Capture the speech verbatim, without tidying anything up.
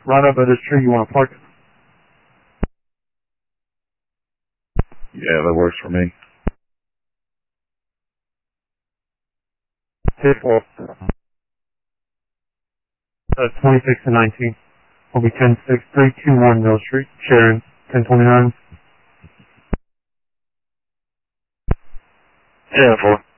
right up by this tree. You want to park it? Yeah, that works for me. Hit four. Uh, twenty-six and nineteen. Will be ten six three two one Mill Street. Sharon, ten twenty-nine. Yeah, four.